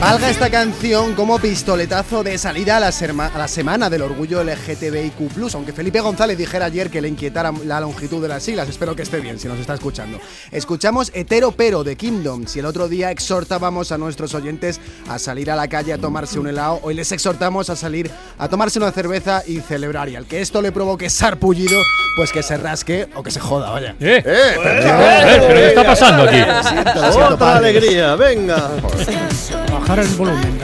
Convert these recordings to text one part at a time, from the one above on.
Valga esta canción como pistoletazo de salida a la semana del orgullo LGTBIQ+, aunque Felipe González dijera ayer que le inquietara la longitud de las siglas. Espero que esté bien, si nos está escuchando. Escuchamos Hetero Pero de Kingdom. Si el otro día exhortábamos a nuestros oyentes a salir a la calle a tomarse un helado, hoy les exhortamos a salir a tomarse una cerveza y celebrar. Y al que esto le provoque sarpullido, pues que se rasque o que se joda, vaya. ¿Pero qué está pasando aquí? Lo siento, ¡Otra alegría! ¡Venga! Bajar el volumen.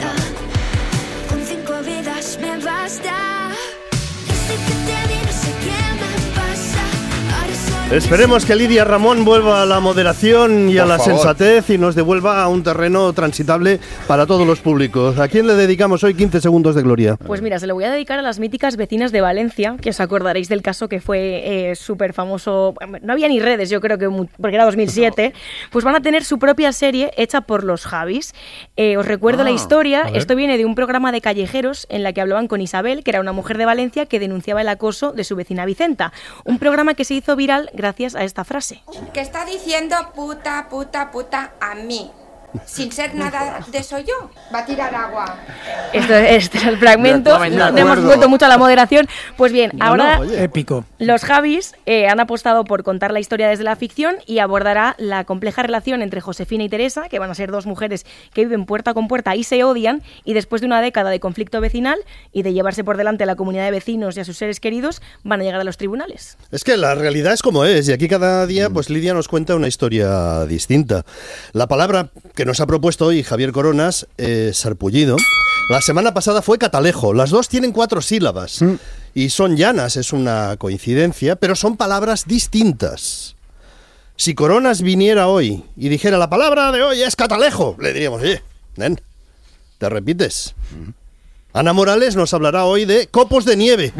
Con 5 vidas me basta. Desde que te vi no sé qué me pasa. Ahora solo Esperemos que Lidia Ramón vuelva a la moderación y a Por la favor. sensatez y nos devuelva a un terreno transitable para todos los públicos. ¿A quién le dedicamos hoy 15 segundos de gloria? Pues mira, se lo voy a dedicar a las míticas vecinas de Valencia, que os acordaréis del caso que fue súper famoso. No había ni redes, yo creo que porque era 2007. Pues van a tener su propia serie hecha por los Javis. Os recuerdo la historia. Esto viene de un programa de callejeros en la que hablaban con Isabel, que era una mujer de Valencia que denunciaba el acoso de su vecina Vicenta. Un programa que se hizo viral gracias a esta frase. Que está diciendo puta, puta, puta a mí. Sin ser nada de eso yo. Va a tirar agua. Este es el fragmento. De No acuerdo. hemos vuelto mucho a la moderación. Pues bien, ahora Épico. los Javis han apostado por contar la historia desde la ficción y abordará la compleja relación entre Josefina y Teresa, que van a ser dos mujeres que viven puerta con puerta y se odian, y después de una década de conflicto vecinal y de llevarse por delante a la comunidad de vecinos y a sus seres queridos, van a llegar a los tribunales. Es que la realidad es como es, y aquí cada día pues Lidia nos cuenta una historia distinta. La palabra que nos ha propuesto hoy Javier Coronas es sarpullido. La semana pasada fue catalejo. Las dos tienen 4 sílabas y son llanas, es una coincidencia, pero son palabras distintas. Si Coronas viniera hoy y dijera la palabra de hoy es catalejo, le diríamos, oye, nen, ¿te repites? Ana Morales nos hablará hoy de copos de nieve.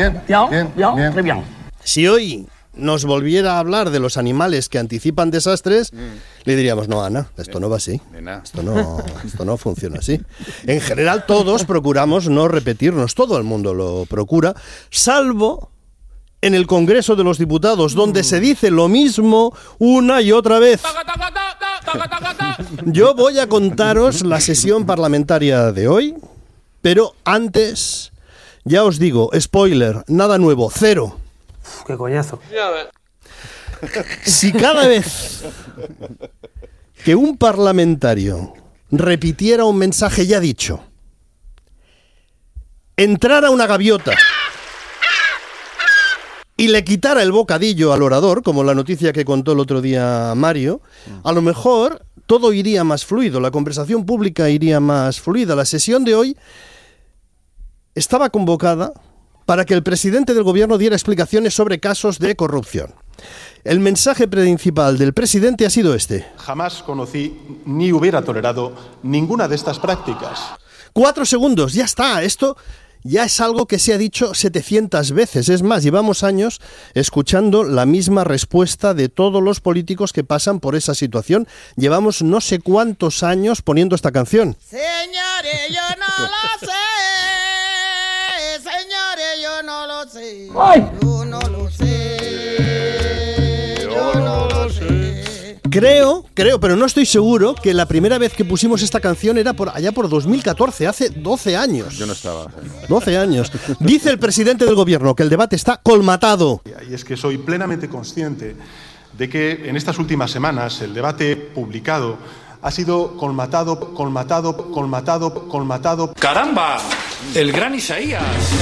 Si hoy nos volviera a hablar de los animales que anticipan desastres, le diríamos, no, Ana, esto no va así. Esto no funciona así. En general, todos procuramos no repetirnos, todo el mundo lo procura, salvo en el Congreso de los Diputados, donde se dice lo mismo una y otra vez. Yo voy a contaros la sesión parlamentaria de hoy, pero antes, ya os digo, spoiler, nada nuevo, 0. Qué coñazo. Si cada vez que un parlamentario repitiera un mensaje ya dicho, entrara una gaviota y le quitara el bocadillo al orador, como la noticia que contó el otro día Mario, a lo mejor todo iría más fluido, la conversación pública iría más fluida. La sesión de hoy estaba convocada para que el presidente del gobierno diera explicaciones sobre casos de corrupción. El mensaje principal del presidente ha sido este. Jamás conocí ni hubiera tolerado ninguna de estas prácticas. 4 segundos, ya está. Esto ya es algo que se ha dicho 700 veces. Es más, llevamos años escuchando la misma respuesta de todos los políticos que pasan por esa situación. Llevamos no sé cuántos años poniendo esta canción. Señores, yo no lo sé. Señores, yo no lo sé. Yo no lo sé. Yo no lo sé. Creo, pero no estoy seguro que la primera vez que pusimos esta canción era allá por 2014, hace 12 años. Yo no estaba. 12 años. Dice el presidente del gobierno que el debate está colmatado. Y es que soy plenamente consciente de que en estas últimas semanas el debate publicado ha sido colmatado. ¡Caramba! El gran Isaías.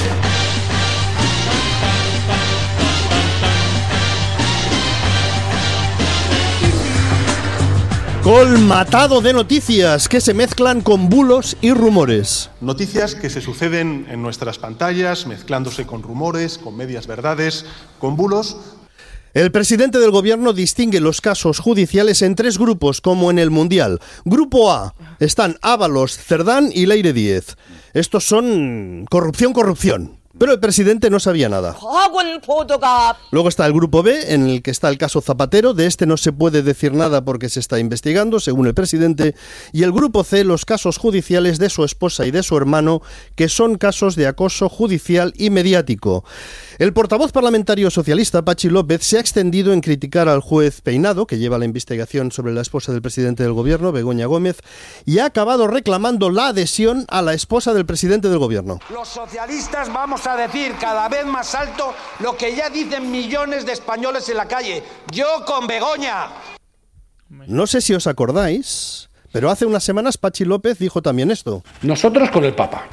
Colmatado de noticias que se mezclan con bulos y rumores. Noticias que se suceden en nuestras pantallas, mezclándose con rumores, con medias verdades, con bulos. El presidente del gobierno distingue los casos judiciales en 3 grupos, como en el Mundial. Grupo A, están Ábalos, Cerdán y Leire Díez. Estos son corrupción. Pero el presidente no sabía nada. Luego está el grupo B, en el que está el caso Zapatero. De este no se puede decir nada porque se está investigando, según el presidente. Y el grupo C, los casos judiciales de su esposa y de su hermano, que son casos de acoso judicial y mediático. El portavoz parlamentario socialista, Patxi López, se ha extendido en criticar al juez Peinado, que lleva la investigación sobre la esposa del presidente del gobierno, Begoña Gómez, y ha acabado reclamando la adhesión a la esposa del presidente del gobierno. Los socialistas vamos a decir cada vez más alto lo que ya dicen millones de españoles en la calle. Yo con Begoña. No sé si os acordáis, pero hace unas semanas Patxi López dijo también esto. Nosotros con el Papa.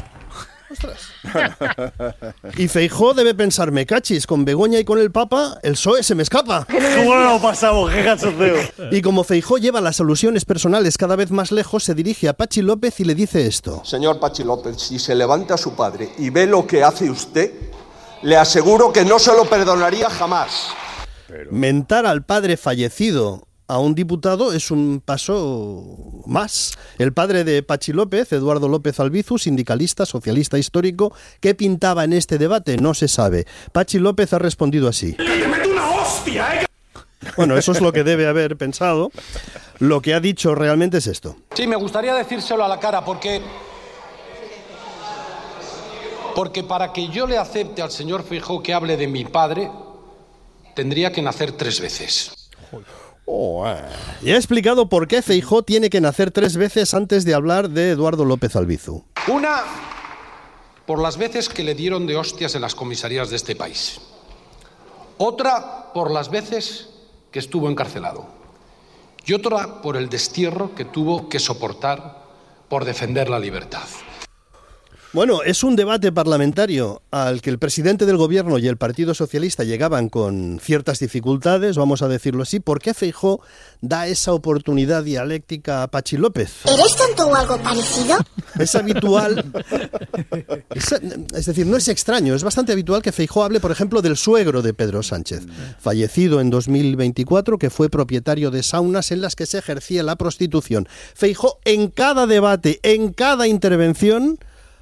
Y Feijóo debe pensar, me cachis, con Begoña y con el Papa, el PSOE se me escapa. ¿Cómo lo pasamos? ¡Qué cachondeo! Y como Feijóo lleva las alusiones personales cada vez más lejos, se dirige a Patxi López y le dice esto. Señor Patxi López, si se levanta su padre y ve lo que hace usted, le aseguro que no se lo perdonaría jamás. Mentar al padre fallecido a un diputado es un paso más. El padre de Patxi López, Eduardo López Albizu, sindicalista, socialista histórico, ¿qué pintaba en este debate? No se sabe. Patxi López ha respondido así. ¡Le meto una hostia, Bueno, eso es lo que debe haber pensado. Lo que ha dicho realmente es esto. Sí, me gustaría decírselo a la cara porque para que yo le acepte al señor Feijóo que hable de mi padre, tendría que nacer 3 veces. Y ha explicado por qué Feijóo tiene que nacer 3 veces antes de hablar de Eduardo López Albizu. Una, por las veces que le dieron de hostias en las comisarías de este país. Otra, por las veces que estuvo encarcelado. Y otra, por el destierro que tuvo que soportar por defender la libertad. Bueno, es un debate parlamentario al que el presidente del gobierno y el Partido Socialista llegaban con ciertas dificultades, vamos a decirlo así. ¿Por qué Feijóo da esa oportunidad dialéctica a Patxi López? ¿Eres tonto o algo parecido? Es habitual, es decir, no es extraño, es bastante habitual que Feijóo hable, por ejemplo, del suegro de Pedro Sánchez, fallecido en 2024, que fue propietario de saunas en las que se ejercía la prostitución. Feijóo, en cada debate, en cada intervención,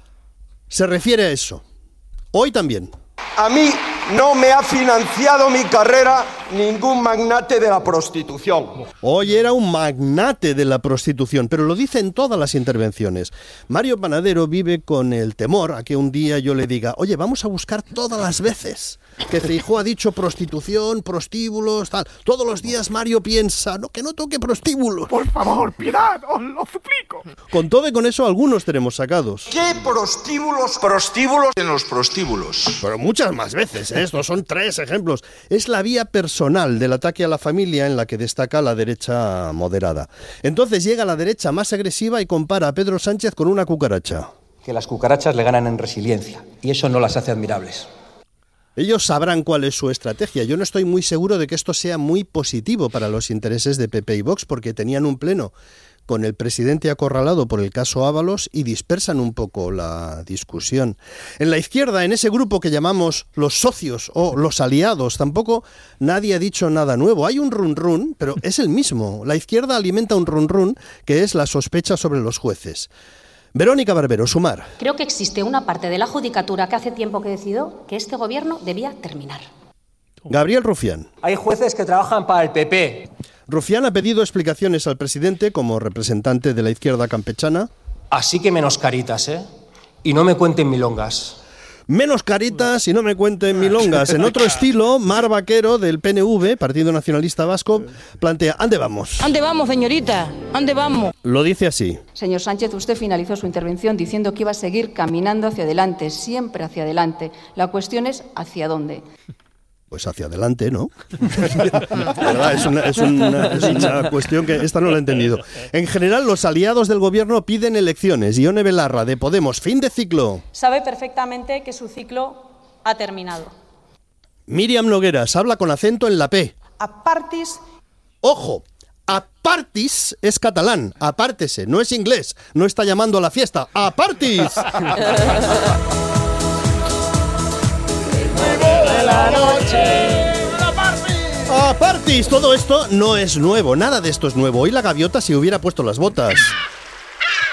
se refiere a eso. Hoy también. A mí no me ha financiado mi carrera ningún magnate de la prostitución. Hoy era un magnate de la prostitución, pero lo dice en todas las intervenciones. Mario Panadero vive con el temor a que un día yo le diga, oye, vamos a buscar todas las veces que Feijóo ha dicho prostitución, prostíbulos, tal. Todos los días Mario piensa, no, que no toque prostíbulos. Por favor, piedad, os lo suplico. Con todo y con eso algunos tenemos sacados. ¿Qué prostíbulos? Prostíbulos en los prostíbulos. Pero muchas más veces, ¿eh? Estos son 3 ejemplos. Es la vía personal del ataque a la familia en la que destaca la derecha moderada. Entonces llega la derecha más agresiva y compara a Pedro Sánchez con una cucaracha. Que las cucarachas le ganan en resiliencia y eso no las hace admirables. Ellos sabrán cuál es su estrategia. Yo no estoy muy seguro de que esto sea muy positivo para los intereses de PP y Vox, porque tenían un pleno con el presidente acorralado por el caso Ábalos y dispersan un poco la discusión. En la izquierda, en ese grupo que llamamos los socios o los aliados, tampoco nadie ha dicho nada nuevo. Hay un run-run, pero es el mismo. La izquierda alimenta un run-run que es la sospecha sobre los jueces. Verónica Barbero, Sumar. Creo que existe una parte de la judicatura que hace tiempo que decidió que este gobierno debía terminar. Gabriel Rufián. Hay jueces que trabajan para el PP. Rufián ha pedido explicaciones al presidente como representante de la izquierda campechana. Así que menos caritas, ¿eh? Y no me cuenten milongas. Menos caritas y no me cuenten milongas. En otro estilo, Mar Vaquero, del PNV, Partido Nacionalista Vasco, plantea, ¿ande vamos? ¿Ande vamos, señorita? ¿Ande vamos? Lo dice así. Señor Sánchez, usted finalizó su intervención diciendo que iba a seguir caminando hacia adelante, siempre hacia adelante. La cuestión es ¿hacia dónde? Pues hacia adelante, ¿no? ¿Verdad? Es una cuestión que esta no la he entendido. En general, los aliados del gobierno piden elecciones. Ione Belarra, de Podemos, fin de ciclo. Sabe perfectamente que su ciclo ha terminado. Miriam Nogueras habla con acento en la P. Apartis. ¡Ojo! Apartis es catalán. Apártese, no es inglés. No está llamando a la fiesta. ¡Apartis! La noche. Apartis, todo esto no es nuevo, nada de esto es nuevo. Hoy la gaviota se hubiera puesto las botas.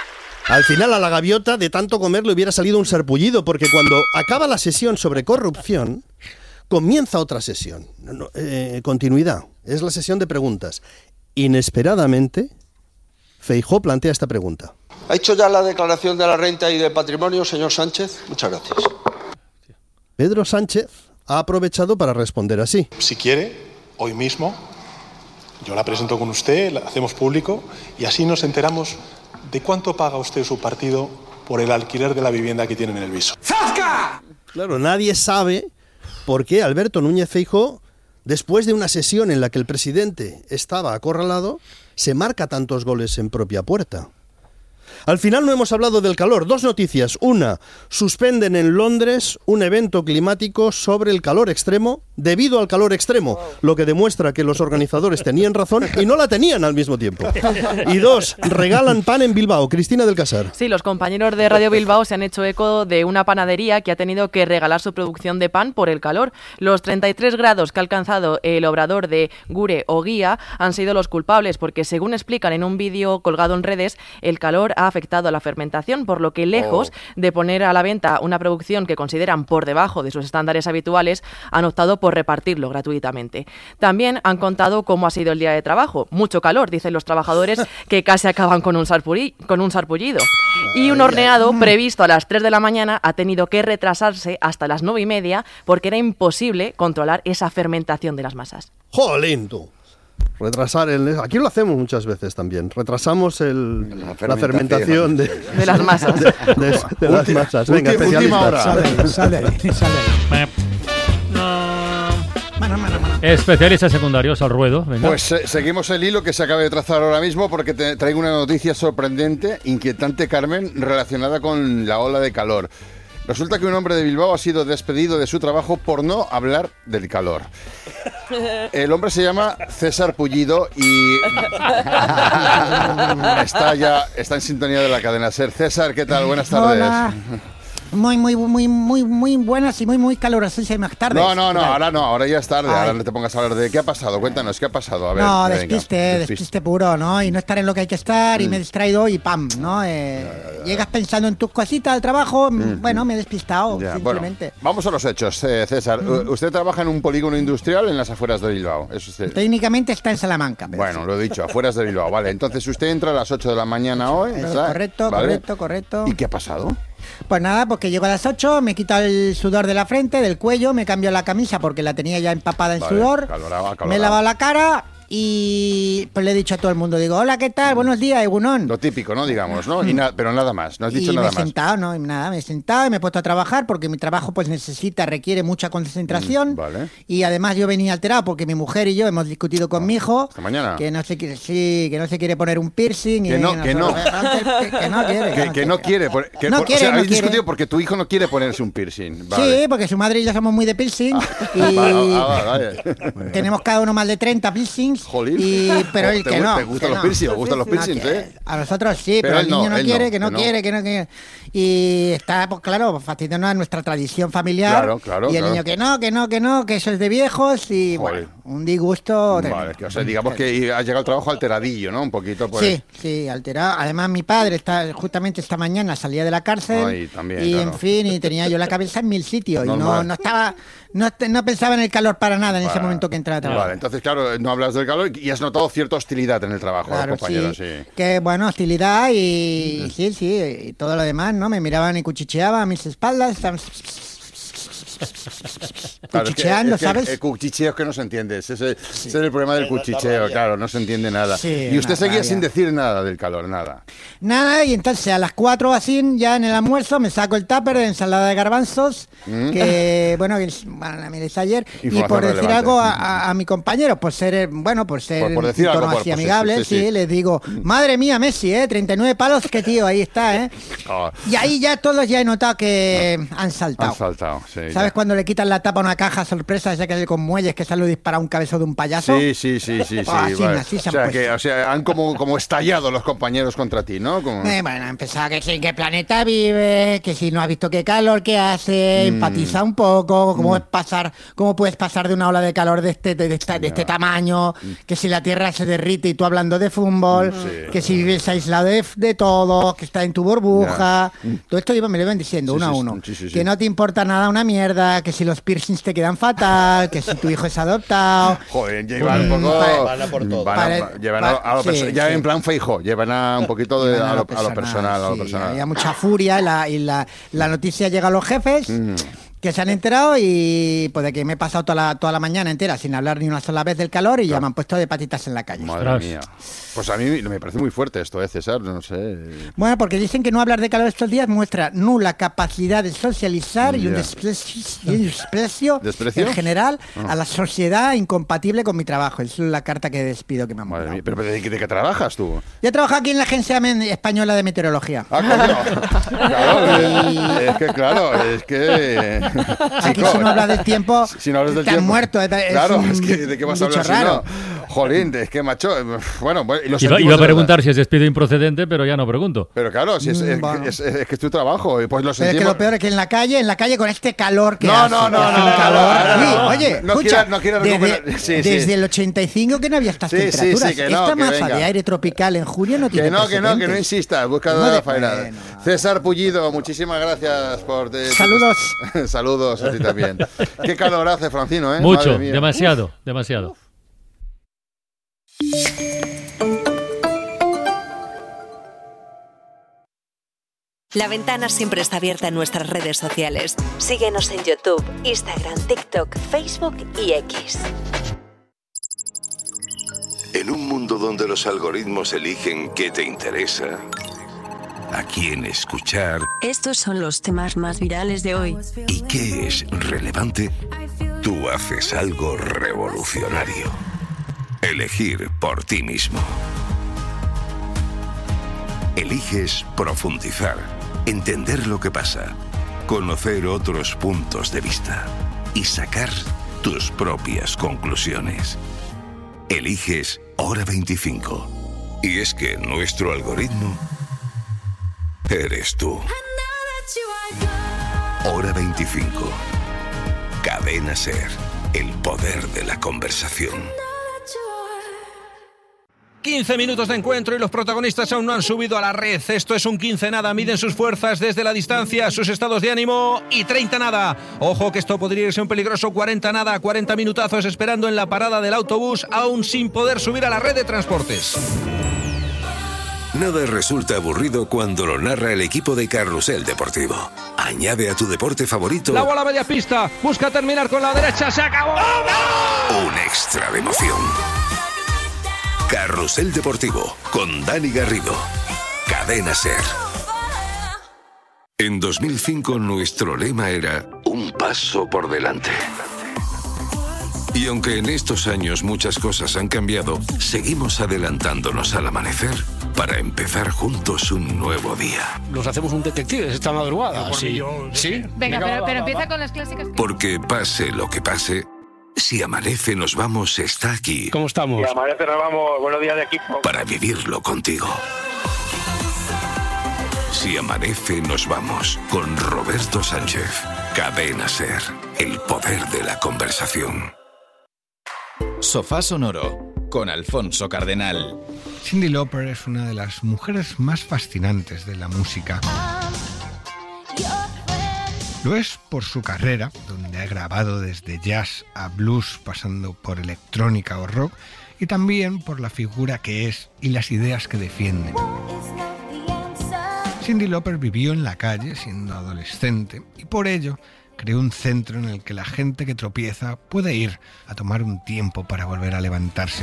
Al final a la gaviota de tanto comer le hubiera salido un sarpullido, porque cuando acaba la sesión sobre corrupción, comienza otra sesión. Continuidad. Es la sesión de preguntas. Inesperadamente, Feijóo plantea esta pregunta. ¿Ha hecho ya la declaración de la renta y del patrimonio, señor Sánchez? Muchas gracias. Pedro Sánchez ha aprovechado para responder así. Si quiere, hoy mismo, yo la presento con usted, la hacemos público y así nos enteramos de cuánto paga usted su partido por el alquiler de la vivienda que tienen en el Viso. ¡Zasca! Claro, nadie sabe por qué Alberto Núñez Feijóo, después de una sesión en la que el presidente estaba acorralado, se marca tantos goles en propia puerta. Al final no hemos hablado del calor. 2 noticias. Una, suspenden en Londres un evento climático sobre el calor extremo debido al calor extremo, lo que demuestra que los organizadores tenían razón y no la tenían al mismo tiempo. Y 2, regalan pan en Bilbao. Cristina del Casar. Sí, los compañeros de Radio Bilbao se han hecho eco de una panadería que ha tenido que regalar su producción de pan por el calor. Los 33 grados que ha alcanzado el obrador de Gure o Guía han sido los culpables porque, según explican en un vídeo colgado en redes, el calor ha afectado a la fermentación, por lo que lejos de poner a la venta una producción que consideran por debajo de sus estándares habituales, han optado por repartirlo gratuitamente. También han contado cómo ha sido el día de trabajo. Mucho calor, dicen los trabajadores, que casi acaban con un sarpullido. Y un horneado previsto a las 3 de la mañana ha tenido que retrasarse hasta las 9:30 porque era imposible controlar esa fermentación de las masas. ¡Jolín, tú! Retrasar aquí lo hacemos muchas veces también. Retrasamos la fermentación de las masas. De las masas. Venga, última hora. Sale ahí. Especialistas secundarios al ruedo. Venga. Pues seguimos el hilo que se acaba de trazar ahora mismo porque te traigo una noticia sorprendente, inquietante, Carmen, relacionada con la ola de calor. Resulta que un hombre de Bilbao ha sido despedido de su trabajo por no hablar del calor. El hombre se llama César Pullido y está en sintonía de la cadena SER. César, ¿qué tal? Buenas tardes. Hola. Muy buenas y muy calurosísimas tardes. Ahora ya es tarde. Ahora no te pongas a hablar de qué ha pasado. Cuéntanos, ¿qué ha pasado? A ver, no, despiste puro, ¿no? Y no estar en lo que hay que estar y me he distraído y ¡pam! ¿no? Llegas pensando en tus cositas del trabajo, bueno, me he despistado, simplemente. Bueno, vamos a los hechos, César. Usted trabaja en un polígono industrial en las afueras de Bilbao. ¿Es usted? Técnicamente está en Salamanca. Bueno, lo he dicho, afueras de Bilbao. Vale, entonces usted entra a las 8 de la mañana hoy, ¿verdad? Correcto. ¿Y qué ha pasado? Pues nada, porque llego a las 8, me quito el sudor de la frente, del cuello, me cambio la camisa porque la tenía ya empapada en sudor, me he lavado la cara y pues le he dicho a todo el mundo, digo, hola, ¿qué tal? Buenos días, Egunon. Lo típico, ¿no? Digamos, ¿no? Pero nada más, no has dicho nada más. Me he sentado y me he puesto a trabajar porque mi trabajo pues requiere mucha concentración. Vale. Y además yo venía alterado porque mi mujer y yo hemos discutido con mi hijo. ¿Esta mañana? Que no se quiere poner un piercing. Que no quiere. Habéis discutido porque tu hijo no quiere ponerse un piercing. Vale. Sí, porque su madre y yo somos muy de piercing. Vale. Tenemos cada uno más de 30 piercings. Jolín. Pero él que no. ¿Te gustan los piercings? ¿Te gustan los piercings, A nosotros sí, pero el niño no quiere. Y está, pues claro, fastidiando a nuestra tradición familiar. Claro. Y el niño que no, que eso es de viejos y bueno, un disgusto. Vale, que, o sea, digamos que ha llegado al trabajo alteradillo, ¿no? Un poquito, pues. Sí, alterado. Además, mi padre justamente esta mañana salía de la cárcel. Ay, también, y en fin, y tenía yo la cabeza en 1000 sitios. Y no pensaba en el calor para nada en ese momento que entraba a trabajar. Vale, entonces, claro, no hablas del calor y has notado cierta hostilidad en el trabajo, claro, compañeros. Sí. Que bueno, hostilidad y y todo lo demás, ¿no? Me miraban y cuchicheaban a mis espaldas. Cuchicheando, ¿sabes? El cuchicheo es que no se entiende. Ese es el problema del cuchicheo, claro, no se entiende nada. Sí, y usted seguía sin decir nada del calor, nada. Nada, y entonces a las 4 así, ya en el almuerzo, me saco el tupper de ensalada de garbanzos, que bueno, la miré ayer, y por decir algo a mi compañero, por ser por decir algo, así amigable, sí, les digo, madre mía, Messi, 39 palos, que tío, ahí está, Y ahí ya todos ya he notado que han saltado. Sí. ¿Sabes? ¿Sabes cuando le quitan la tapa a una caja sorpresa, esa que es con muelles, que sale disparado un cabezo de un payaso? Sí. Así se han puesto. O sea, han como estallado los compañeros contra ti, ¿no? Bueno, han pensado que sí, en qué planeta vive, que si no has visto qué calor que hace, empatiza un poco, cómo puedes pasar de una ola de calor de este tamaño, que si la Tierra se derrite y tú hablando de fútbol, que si vives aislado de todo, que estás en tu burbuja. Todo esto me lo iban diciendo uno a uno. Que no te importa nada una mierda, que si los piercings te quedan fatal, que si tu hijo es adoptado. Joder, llevan un poco... Van a por todo. Ya en plan Feijóo, llevan un poquito a lo personal. Había mucha furia y la noticia llega a los jefes, que se han enterado y pues de que me he pasado toda la mañana entera sin hablar ni una sola vez del calor y ya me han puesto de patitas en la calle. Madre mía. Pues a mí me parece muy fuerte esto, César, no sé. Bueno, porque dicen que no hablar de calor estos días muestra nula capacidad de socializar y un desprecio en general a la sociedad incompatible con mi trabajo. Es la carta que despido que me han mandado. Madre mía, pero ¿de qué trabajas tú? Yo trabajo aquí en la Agencia Española de Meteorología. Es que... Aquí si no hablas del tiempo, te has muerto. Claro, es que ¿de qué vas a hablar raro? Si no? Jolín, es que macho... Bueno, iba a preguntar si es despido improcedente, pero ya no pregunto. Pero claro, si es que es tu trabajo. Pues lo sentimos. Es que lo peor es que en la calle con este calor que hace. No. Oye, escucha, desde el 85 que no había estas temperaturas. Esta masa de aire tropical en junio no tiene precedentes. Que no insistas, busca la faena. César Pullido, muchísimas gracias por... Saludos. Saludos a ti también. Qué calor hace, Francino, ¿eh? Mucho, demasiado. La Ventana siempre está abierta en nuestras redes sociales. Síguenos en YouTube, Instagram, TikTok, Facebook y X. En un mundo donde los algoritmos eligen qué te interesa, a quién escuchar... Estos son los temas más virales de hoy. ¿Y qué es relevante? Tú haces algo revolucionario. Elegir por ti mismo. Eliges profundizar, entender lo que pasa, conocer otros puntos de vista y sacar tus propias conclusiones. Eliges Hora 25. Y es que nuestro algoritmo eres tú. Hora 25. Cadena SER. El poder de la conversación. 15 minutos de encuentro y los protagonistas aún no han subido a la red. Esto es un 15 nada. Miden sus fuerzas desde la distancia, sus estados de ánimo y 30 nada. Ojo que esto podría irse un peligroso 40 nada. 40 minutazos esperando en la parada del autobús, aún sin poder subir a la red de transportes. Nada resulta aburrido cuando lo narra el equipo de Carrusel Deportivo. Añade a tu deporte favorito... La bola a media pista. Busca terminar con la derecha. ¡Se acabó! Un extra de emoción. Carrusel Deportivo, con Dani Garrido. Cadena SER. En 2005 nuestro lema era un paso por delante. Y aunque en estos años muchas cosas han cambiado, seguimos adelantándonos al amanecer para empezar juntos un nuevo día. Nos hacemos un detective esta madrugada. Sí. Venga, pero empieza con las clásicas. Porque pase lo que pase, Si amanece nos vamos está aquí. ¿Cómo estamos? Si amanece nos vamos. Buenos días de equipo. Para vivirlo contigo. Si amanece nos vamos con Roberto Sánchez. Cadena SER. El poder de la conversación. Sofá Sonoro con Alfonso Cardenal. Cyndi Lauper es una de las mujeres más fascinantes de la música. Lo es por su carrera, donde ha grabado desde jazz a blues, pasando por electrónica o rock, y también por la figura que es y las ideas que defiende. Cyndi Lauper vivió en la calle siendo adolescente y por ello creó un centro en el que la gente que tropieza puede ir a tomar un tiempo para volver a levantarse.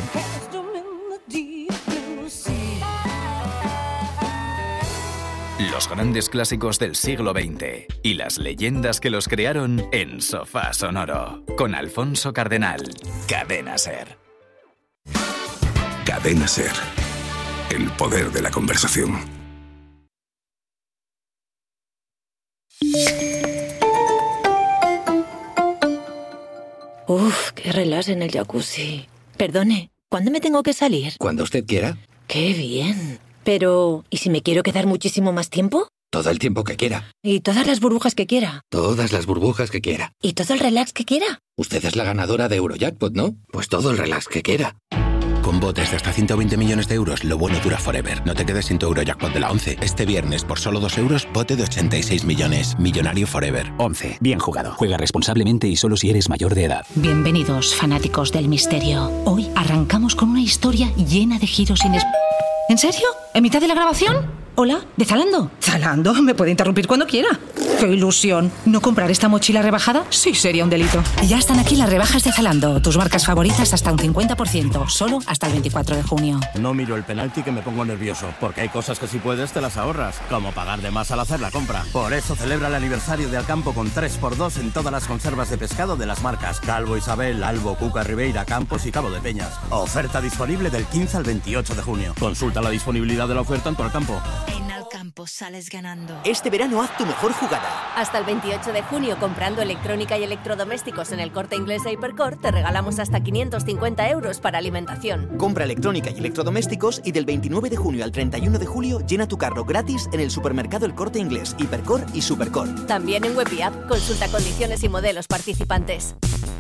Los grandes clásicos del siglo XX y las leyendas que los crearon en Sofá Sonoro con Alfonso Cardenal. Cadena SER. Cadena SER. El poder de la conversación. Uf, qué relax en el jacuzzi. Perdone, ¿cuándo me tengo que salir? Cuando usted quiera. ¡Qué bien! Pero, ¿y si me quiero quedar muchísimo más tiempo? Todo el tiempo que quiera. ¿Y todas las burbujas que quiera? Todas las burbujas que quiera. ¿Y todo el relax que quiera? Usted es la ganadora de Eurojackpot, ¿no? Pues todo el relax que quiera. Con botes de hasta 120 millones de euros, lo bueno dura forever. No te quedes sin tu Eurojackpot de la 11. Este viernes, por solo 2 euros, bote de 86 millones. Millonario forever. 11. Bien jugado. Juega responsablemente y solo si eres mayor de edad. Bienvenidos, fanáticos del misterio. Hoy arrancamos con una historia llena de giros ¿En serio? ¿En mitad de la grabación? Hola, ¿de Zalando? ¿Zalando? Me puede interrumpir cuando quiera. ¡Qué ilusión! ¿No comprar esta mochila rebajada? Sí, sería un delito. Ya están aquí las rebajas de Zalando. Tus marcas favoritas hasta un 50%. Solo hasta el 24 de junio. No miro el penalti que me pongo nervioso. Porque hay cosas que si puedes te las ahorras. Como pagar de más al hacer la compra. Por eso celebra el aniversario de Alcampo con 3x2 en todas las conservas de pescado de las marcas Calvo Isabel, Albo, Cuca, Ribeira, Campos y Cabo de Peñas. Oferta disponible del 15 al 28 de junio. Consulta la disponibilidad de la oferta en tu Alcampo. En Alcampo sales ganando. Este verano haz tu mejor jugada. Hasta el 28 de junio, comprando electrónica y electrodomésticos en el Corte Inglés e Hipercor, te regalamos hasta 550 euros para alimentación. Compra electrónica y electrodomésticos y del 29 de junio al 31 de julio llena tu carro gratis en el supermercado El Corte Inglés, Hipercor y Supercor. También en web y app, consulta condiciones y modelos participantes.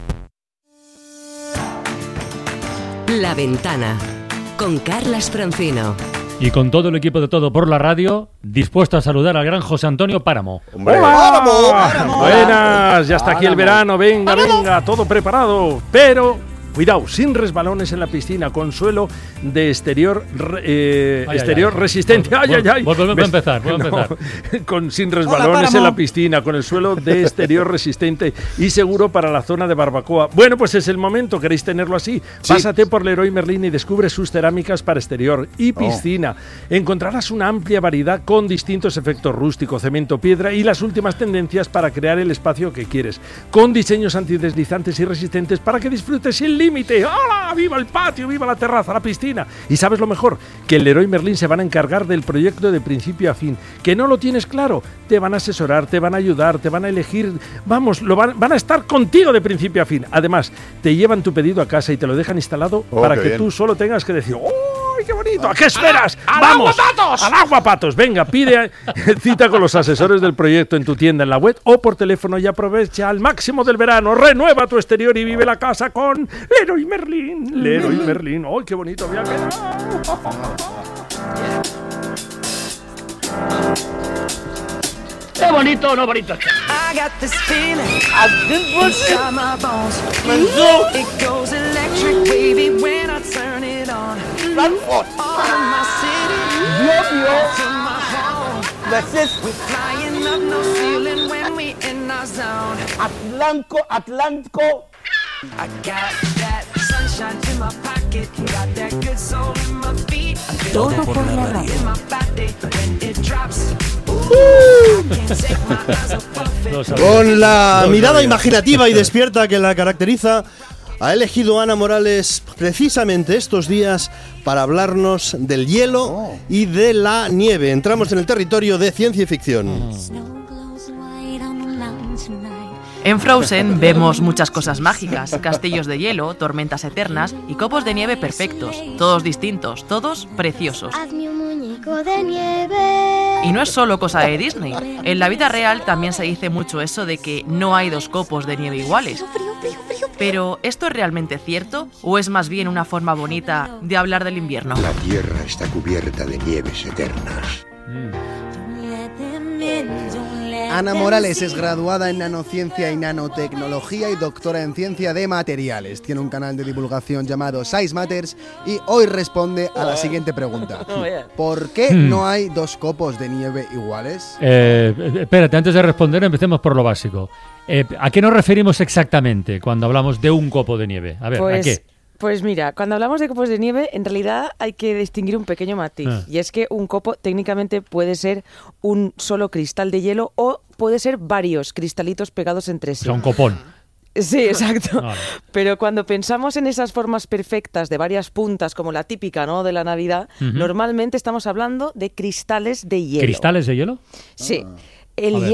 La Ventana, con Carlas Francino. Y con todo el equipo de Todo por la Radio, dispuesto a saludar al gran José Antonio Páramo. ¡Hombre! ¡Páramo! Buenas, ya está aquí el verano, venga, todo preparado, pero... Cuidado, sin resbalones en la piscina, con suelo de exterior resistente. Volvemos a empezar. Sin resbalones en la piscina, con el suelo de exterior resistente y seguro para la zona de barbacoa. Bueno, pues es el momento, ¿queréis tenerlo así? Sí. Pásate por Leroy Merlin y descubre sus cerámicas para exterior y piscina. Encontrarás una amplia variedad con distintos efectos rústico, cemento, piedra y las últimas tendencias para crear el espacio que quieres. Con diseños antideslizantes y resistentes para que disfrutes sin límite. ¡Hola! ¡Viva el patio! ¡Viva la terraza! ¡La piscina! Y sabes lo mejor, que el Leroy Merlin se van a encargar del proyecto de principio a fin. ¿Que no lo tienes claro? Te van a asesorar, te van a ayudar, te van a elegir. Vamos, van a estar contigo de principio a fin. Además, te llevan tu pedido a casa y te lo dejan instalado para que tú solo tengas que decir ¡ay, qué bonito! ¿A qué esperas? ¡Vamos! ¡Al Aguapatos! Venga, pide cita con los asesores del proyecto en tu tienda en la web o por teléfono y aprovecha al máximo del verano. Renueva tu exterior y vive la casa con Leroy Merlin. Leroy Merlin. ¡Ay, qué bonito me ha quedado! ¡Qué bonito, no bonito! I got this feeling inside my bones. It goes electric, baby, when I turn it on. All in my city, to my home. We're flying up, no ceiling when we in our zone. Atlántico. I got that sunshine in my pocket, got that good soul in my feet. Todo por la radio. In my body when it drops. Con la mirada imaginativa y despierta que la caracteriza, ha elegido Ana Morales precisamente estos días para hablarnos del hielo y de la nieve. Entramos en el territorio de ciencia y ficción. En Frozen vemos muchas cosas mágicas, castillos de hielo, tormentas eternas y copos de nieve perfectos, todos distintos, todos preciosos. Hazme un muñeco de nieve. Y no es solo cosa de Disney, en la vida real también se dice mucho eso de que no hay dos copos de nieve iguales. Pero, ¿esto es realmente cierto o es más bien una forma bonita de hablar del invierno? La Tierra está cubierta de nieves eternas. Ana Morales es graduada en nanociencia y nanotecnología y doctora en ciencia de materiales. Tiene un canal de divulgación llamado Size Matters y hoy responde a la siguiente pregunta. ¿Por qué no hay dos copos de nieve iguales? Espérate, antes de responder empecemos por lo básico. ¿A qué nos referimos exactamente cuando hablamos de un copo de nieve? A ver, ¿a qué? Pues mira, cuando hablamos de copos de nieve, en realidad hay que distinguir un pequeño matiz. Y es que un copo técnicamente puede ser un solo cristal de hielo o puede ser varios cristalitos pegados entre sí. O sea, un copón. Sí, exacto. Vale. Pero cuando pensamos en esas formas perfectas de varias puntas, como la típica, ¿no?, de la Navidad, normalmente estamos hablando de cristales de hielo. ¿Cristales de hielo? Sí. El hielo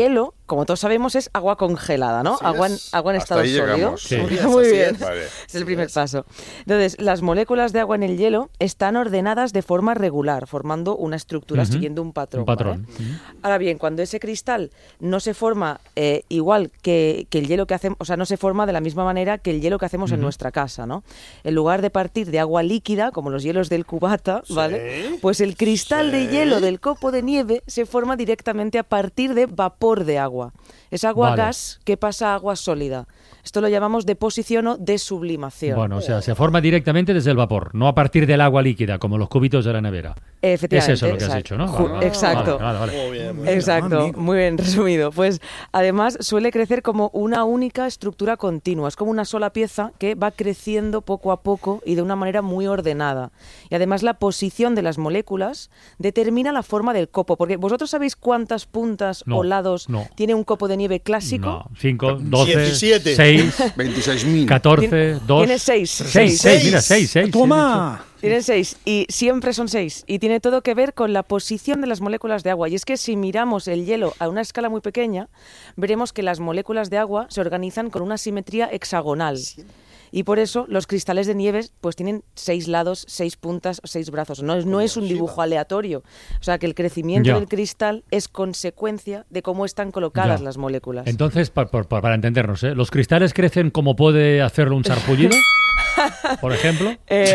como todos sabemos, es agua congelada, ¿no? Agua en estado sólido. Sí. Muy bien. Vale. Es el primer paso. Entonces, las moléculas de agua en el hielo están ordenadas de forma regular, formando una estructura siguiendo un patrón. ¿Vale? Ahora bien, cuando ese cristal no se forma igual que el hielo que hacemos, o sea, no se forma de la misma manera que el hielo que hacemos en nuestra casa, ¿no? En lugar de partir de agua líquida, como los hielos del cubata, ¿vale? Pues el cristal de hielo del copo de nieve se forma directamente a partir de vapor de agua. Es agua gas que pasa a agua sólida. Esto lo llamamos deposición o desublimación. Bueno, o sea, se forma directamente desde el vapor, no a partir del agua líquida, como los cubitos de la nevera. Efectivamente. Es eso lo que has dicho, ¿no? Exacto. Vale. Exacto, muy bien resumido. Pues además suele crecer como una única estructura continua. Es como una sola pieza que va creciendo poco a poco y de una manera muy ordenada. Y además la posición de las moléculas determina la forma del copo. Porque ¿vosotros sabéis cuántas puntas o lados tiene un copo de nieve clásico? No, 5, 12, 17. 6, 26.000. 14, 2... Tiene 6. 6, mira, 6. ¡Toma! Tienen 6 y siempre son 6 y tiene todo que ver con la posición de las moléculas de agua. Y es que si miramos el hielo a una escala muy pequeña, veremos que las moléculas de agua se organizan con una simetría hexagonal. Y por eso los cristales de nieve pues tienen 6 lados, 6 puntas, 6 brazos. No es un dibujo aleatorio. O sea que el crecimiento del cristal es consecuencia de cómo están colocadas las moléculas. Entonces, para entendernos, ¿los cristales crecen como puede hacerlo un sarpullido? Por ejemplo.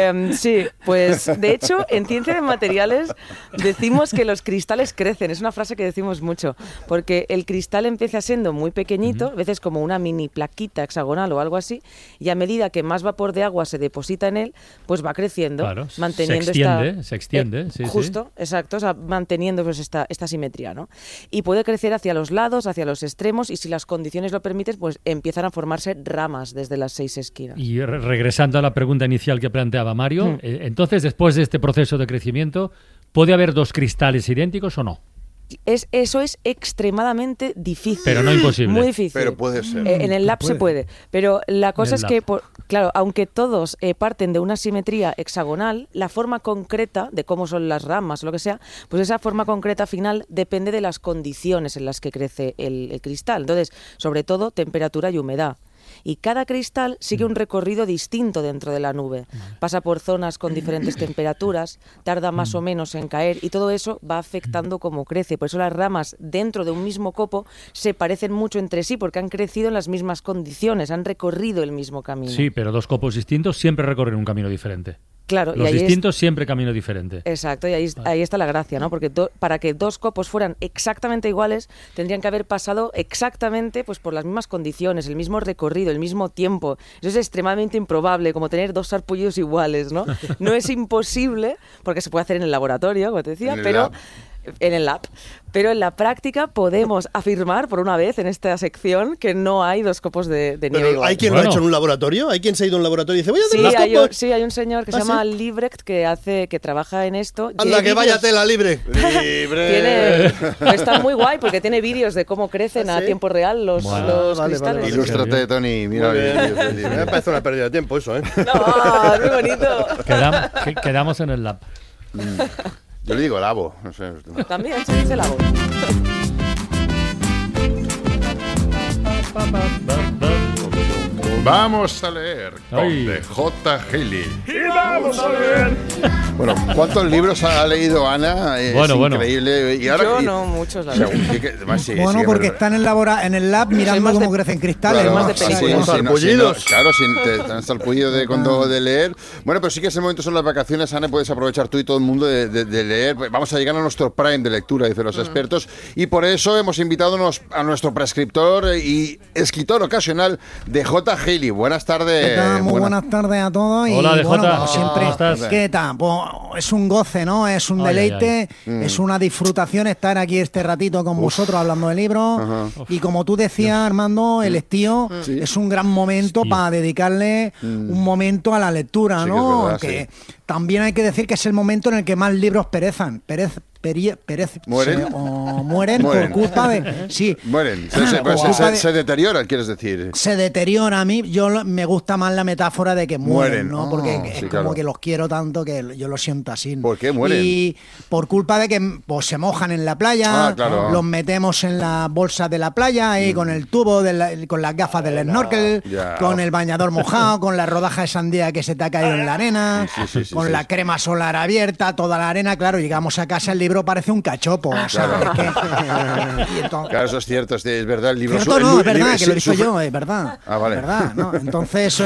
Sí, pues de hecho en ciencia de materiales decimos que los cristales crecen, es una frase que decimos mucho, porque el cristal empieza siendo muy pequeñito, a veces como una mini plaquita hexagonal o algo así, y a medida que más vapor de agua se deposita en él, pues va creciendo, manteniendo se extiende, sí, justo, exacto, o sea, manteniendo pues esta simetría, ¿no? Y puede crecer hacia los lados, hacia los extremos, y si las condiciones lo permiten, pues empiezan a formarse ramas desde las 6 esquinas. Y regresando a la pregunta inicial que planteaba Mario, entonces, después de este proceso de crecimiento, ¿puede haber 2 cristales idénticos o no? Eso es extremadamente difícil. Pero no imposible. Muy difícil. Pero puede ser. En el lab se puede. Pero la cosa es que, claro, aunque todos parten de una simetría hexagonal, la forma concreta de cómo son las ramas o lo que sea, pues esa forma concreta final depende de las condiciones en las que crece el cristal. Entonces, sobre todo, temperatura y humedad. Y cada cristal sigue un recorrido distinto dentro de la nube. Pasa por zonas con diferentes temperaturas, tarda más o menos en caer y todo eso va afectando cómo crece. Por eso las ramas dentro de un mismo copo se parecen mucho entre sí porque han crecido en las mismas condiciones, han recorrido el mismo camino. Sí, pero 2 copos distintos siempre recorren un camino diferente. Claro, los distintos siempre camino diferente. Exacto, y ahí está la gracia, ¿no? Porque para que 2 copos fueran exactamente iguales, tendrían que haber pasado exactamente pues por las mismas condiciones, el mismo recorrido, el mismo tiempo. Eso es extremadamente improbable, como tener 2 sarpullidos iguales, ¿no? No es imposible, porque se puede hacer en el laboratorio, como te decía, en el lab. Pero en la práctica podemos afirmar, por una vez en esta sección, que no hay 2 copos de nieve igual. ¿Hay quien lo ha hecho en un laboratorio? ¿Hay quien se ha ido a un laboratorio y dice, voy a hacer 2 copos? Sí, hay un señor que se llama Liebrecht que trabaja en esto. ¡Anda, que vaya tela libre! Está muy guay porque tiene vídeos de cómo crecen a tiempo real los cristales. Ilústrate, Tony. Mira, me parece una pérdida de tiempo eso, ¿eh? No, muy bonito. Quedamos en el lab. Yo le digo labo, no sé. También se dice labo. Vamos a leer con DJ Gili. ¡Y vamos a leer! Bueno, ¿cuántos libros ha leído Ana? Es increíble. Y ahora, yo no, muchos, la verdad. Bueno, porque están en el lab mirando cómo crecen cristales. Claro, más de sarpullidos. Claro, te han sarpullido de leer. Bueno, pero sí que ese momento son las vacaciones, Ana, puedes aprovechar tú y todo el mundo de leer. Vamos a llegar a nuestro prime de lectura, dicen los expertos, y por eso hemos invitado a nuestro prescriptor y escritor ocasional de DJ Gili. Buenas tardes. ¿Qué tal? Muy buenas tardes a todos. Hola, DJ. Bueno, como siempre, ¿cómo estás? ¿Qué tal? Pues es un goce, ¿no? Es un deleite, es una disfrutación estar aquí este ratito con vosotros hablando de libros. Y como tú decías, Armando, el estío es un gran momento para dedicarle un momento a la lectura, ¿no? Que que también hay que decir que es el momento en el que más libros perecen. ¿Mueren? Mueren por culpa de... Sí. Mueren. Se deterioran, quieres decir. Se deteriora. A mí me gusta más la metáfora de que mueren, ¿no? Porque es como que los quiero tanto que yo lo siento así. ¿Por qué mueren? Y por culpa de que pues, se mojan en la playa, los metemos en las bolsas de la playa, ahí con el tubo, con las gafas del snorkel, con el bañador mojado, con la rodaja de sandía que se te ha caído en la arena, con la crema solar abierta, toda la arena. Claro, llegamos a casa, el libro parece un cachopo. O sea, claro, eso es cierto, es verdad. El libro es verdad, que lo he visto yo, es verdad. Vale. Es verdad, ¿no? Entonces eso es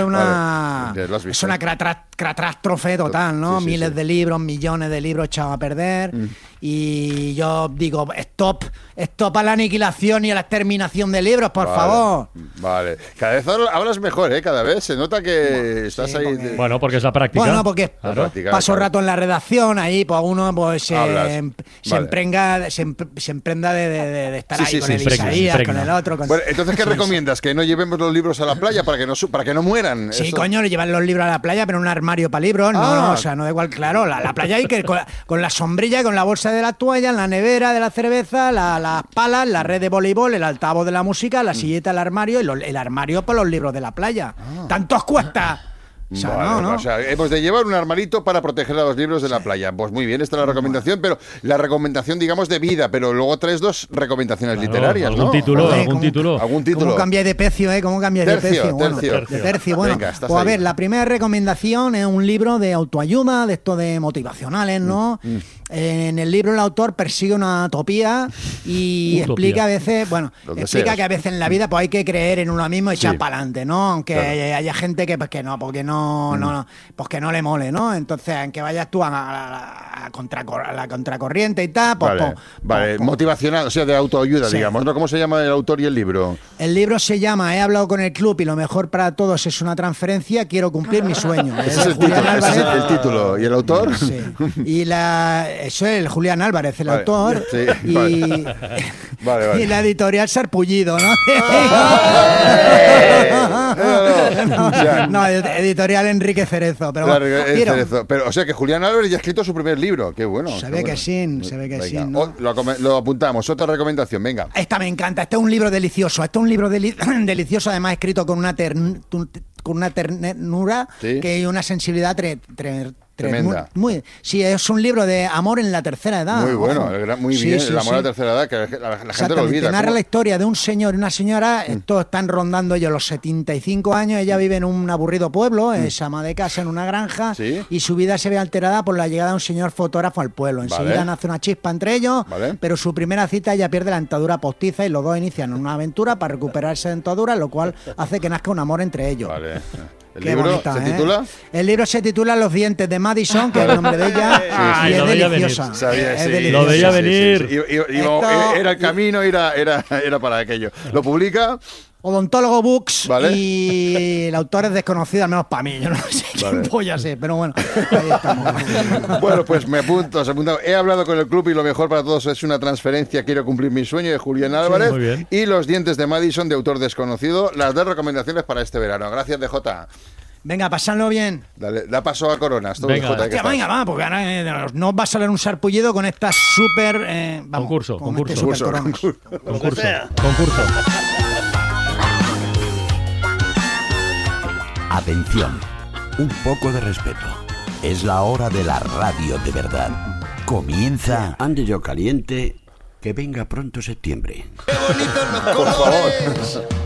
una catástrofe total, ¿no? Miles de libros, millones de libros echados a perder. Y yo digo, stop a la aniquilación y a la exterminación de libros, por favor. Vale. Cada vez hablas mejor, ¿eh? Cada vez se nota que estás ahí. Bueno, porque es la práctica. Bueno, porque paso rato en la redacción, ahí pues uno pues se emprenda de estar ahí con el Isaías, con el otro. Bueno, entonces, ¿qué recomiendas? ¿Que no llevemos los libros a la playa para que no mueran? Sí, coño, llevar los libros a la playa, pero en un armario para libros. No, o sea, no da igual, claro. La playa hay que con la sombrilla, con la bolsa de la toalla, en la nevera de la cerveza, las palas, la red de voleibol, el altavoz de la música, la silleta del armario y el armario para los libros de la playa. ¿Tanto os cuesta? O sea, o sea, hemos de llevar un armarito para proteger a los libros de la playa. Pues muy bien, esta es la recomendación, pero la recomendación, digamos, de vida, pero luego traes 2 recomendaciones literarias, ¿no? ¿Algún título? ¿Cómo cambiáis de pecio, ¿Cómo cambiáis de pecio? De tercio. Bueno, venga, pues a ver, la primera recomendación es un libro de autoayuda, de esto de motivacionales, ¿no? En el libro el autor persigue una utopía y explica a veces, que a veces en la vida pues hay que creer en uno mismo y echar para adelante, ¿no? Aunque haya gente que pues que no, porque pues que no le mole, ¿no? Entonces, aunque vayas tú a la contracorriente y tal, pues, motivacional, o sea, de autoayuda, digamos, ¿no? ¿Cómo se llama el autor y el libro? El libro se llama He hablado con el club y lo mejor para todos es una transferencia, quiero cumplir mi sueño. Ese es el título. ¿Y el autor? Sí. Y eso es el Julián Álvarez, el autor. Sí, y la editorial Sarpullido, ¿no? No, editorial Enrique Cerezo. Pero, o sea que Julián Álvarez ya ha escrito su primer libro. Qué bueno. Se ve que sí, ¿no? Lo apuntamos. Otra recomendación, venga. Esta me encanta. Este es un libro delicioso. Delicioso, además escrito con una ternura que y una sensibilidad tremenda. Sí, es un libro de amor en la tercera edad. Muy bueno, muy bien, el amor en la tercera edad, que la gente lo olvida. Narra la historia de un señor y una señora, estos están rondando ellos los 75 años, ella vive en un aburrido pueblo, es ama de casa en una granja, y su vida se ve alterada por la llegada de un señor fotógrafo al pueblo. Enseguida nace una chispa entre ellos, pero su primera cita ella pierde la dentadura postiza y los dos inician una aventura para recuperar esa dentadura, lo cual hace que nazca un amor entre ellos. ¿El libro se titula? El libro se titula Los dientes de Madison, que es el nombre de ella, y es deliciosa. Lo veía venir. Era el camino, era para aquello. ¿Lo publica? Odontólogo Books, y el autor es desconocido, al menos para mí. Yo no sé quién polla sé, pero bueno, ahí estamos. Bueno, pues me apunto. He hablado con el club y lo mejor para todos es una transferencia. Quiero cumplir mi sueño, de Julián Álvarez. Muy bien. Y Los dientes de Madison, de autor desconocido. Las 2 recomendaciones para este verano. Gracias, DJ. Venga, pasadlo bien. Dale, da paso a Coronas. Venga, va, porque ahora no va a salir un sarpullido con esta súper... concurso. Atención, un poco de respeto. Es la hora de la radio de verdad. Comienza Ande yo caliente, que venga pronto septiembre. ¡Qué bonitos los colores!